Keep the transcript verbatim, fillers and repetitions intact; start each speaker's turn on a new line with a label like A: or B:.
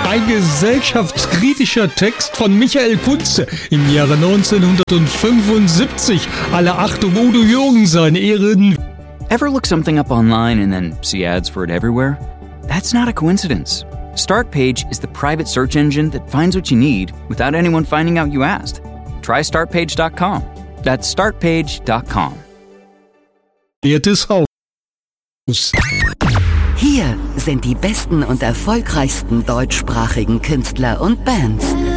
A: Ein gesellschaftskritischer Text von Michael Kunze im Jahre neunzehnhundertfünfundsiebzig. Alle Achtung, Udo Jürgens, sein Ehren.
B: Ever look something up online and then see ads for it everywhere? That's not a coincidence. Startpage is the private search engine that finds what you need without anyone finding out you asked. Try startpage dot com. That's startpage dot com.
A: Wertes Haus.
C: Hier sind die besten und erfolgreichsten deutschsprachigen Künstler und Bands.